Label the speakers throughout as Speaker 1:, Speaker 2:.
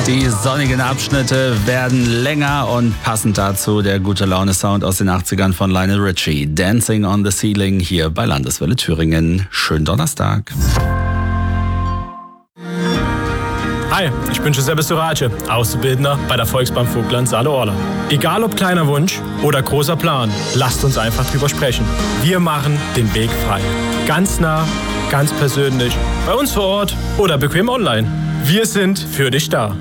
Speaker 1: Die sonnigen Abschnitte werden länger und passend dazu der gute Laune-Sound aus den 80ern von Lionel Richie. Dancing on the Ceiling hier bei Landeswelle Thüringen. Schönen Donnerstag.
Speaker 2: Hi, ich bin Giuseppe Surace, Auszubildender bei der Volksbank Vogtland Saale-Orla. Egal ob kleiner Wunsch oder großer Plan, lasst uns einfach drüber sprechen. Wir machen den Weg frei. Ganz nah, ganz persönlich, bei uns vor Ort oder bequem online. Wir sind für dich da.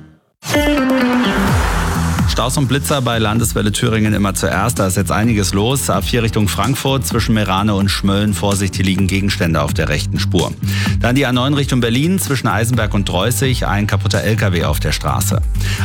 Speaker 1: Staus und Blitzer bei Landeswelle Thüringen immer zuerst. Da ist jetzt einiges los. A4 Richtung Frankfurt zwischen Merane und Schmölln. Vorsicht, hier liegen Gegenstände auf der rechten Spur. Dann die A9 Richtung Berlin zwischen Eisenberg und Dreußig. Ein kaputter LKW auf der Straße.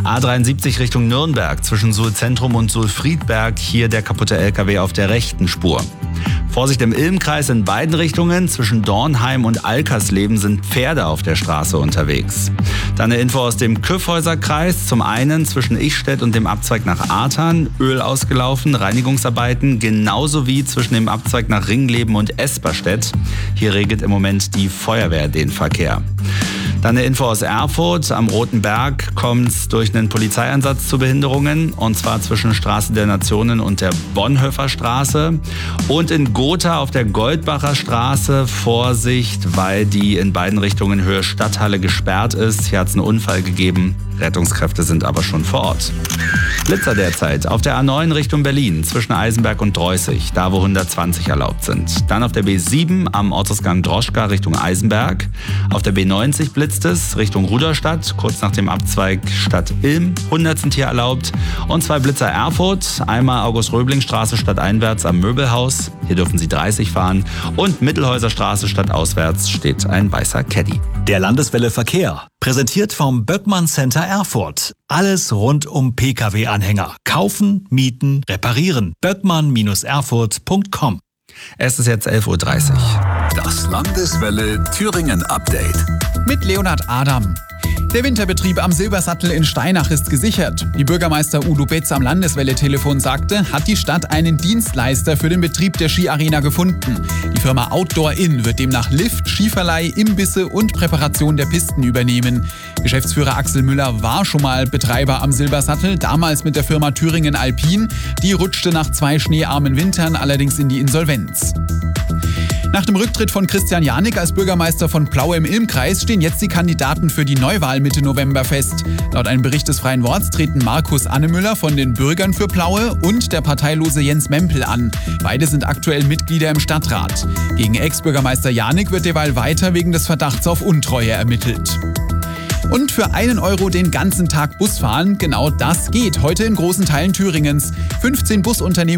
Speaker 1: A73 Richtung Nürnberg zwischen Suhl-Zentrum und Suhl-Friedberg. Hier der kaputte LKW auf der rechten Spur. Vorsicht im Ilmkreis in beiden Richtungen. Zwischen Dornheim und Alkersleben sind Pferde auf der Straße unterwegs. Dann eine Info aus dem Kyffhäuserkreis. Zum einen zwischen Ichstedt und dem Abzweig nach Artern. Öl ausgelaufen, Reinigungsarbeiten. Genauso wie zwischen dem Abzweig nach Ringleben und Esperstedt. Hier regelt im Moment die Feuerwehr den Verkehr. Dann eine Info aus Erfurt. Am Roten Berg kommt es durch einen Polizeieinsatz zu Behinderungen. Und zwar zwischen Straße der Nationen und der Bonhoeffer Straße. Und in Gotha auf der Goldbacher Straße. Vorsicht, weil die in beiden Richtungen Höhe Stadthalle gesperrt ist. Hier hat es einen Unfall gegeben. Rettungskräfte sind aber schon vor Ort. Blitzer derzeit auf der A9 Richtung Berlin zwischen Eisenberg und Dreußig, da wo 120 erlaubt sind. Dann auf der B7 am Ortsausgang Droschka Richtung Eisenberg. Auf der B90 blitzt es Richtung Rudolstadt, kurz nach dem Abzweig Stadt Ilm. 100 sind hier erlaubt. Und 2 Blitzer Erfurt, einmal August-Röbling-Straße stadteinwärts am Möbelhaus. Hier dürfen Sie 30 fahren. Und Mittelhäuser Straße stadtauswärts steht ein weißer Caddy.
Speaker 3: Der Landeswelle Verkehr, präsentiert vom Böckmann Center Erfurt. Alles rund um Pkw-Anhänger. Kaufen, mieten, reparieren. böckmann-erfurt.com.
Speaker 1: Es ist jetzt 11:30 Uhr.
Speaker 4: Das Landeswelle Thüringen Update.
Speaker 5: Mit Leonhard Adam. Der Winterbetrieb am Silbersattel in Steinach ist gesichert. Wie Bürgermeister Udo Betz am Landeswelle-Telefon sagte, hat die Stadt einen Dienstleister für den Betrieb der Skiarena gefunden. Die Firma Outdoor Inn wird demnach Lift, Skiverleih, Imbisse und Präparation der Pisten übernehmen. Geschäftsführer Axel Müller war schon mal Betreiber am Silbersattel, damals mit der Firma Thüringen Alpin. Die rutschte nach 2 schneearmen Wintern allerdings in die Insolvenz. Nach dem Rücktritt von Christian Janik als Bürgermeister von Plaue im Ilmkreis stehen jetzt die Kandidaten für die Neuwahl Mitte November fest. Laut einem Bericht des Freien Worts treten Markus Annemüller von den Bürgern für Plaue und der parteilose Jens Mempel an. Beide sind aktuell Mitglieder im Stadtrat. Gegen Ex-Bürgermeister Janik wird derweil weiter wegen des Verdachts auf Untreue ermittelt. Und für 1 Euro den ganzen Tag Bus fahren, genau das geht heute in großen Teilen Thüringens. 15 Busunternehmen